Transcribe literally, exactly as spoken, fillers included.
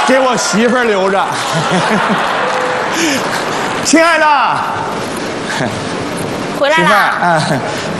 给我媳妇儿留着。亲爱的， 回来媳妇儿， 啦。 嗯，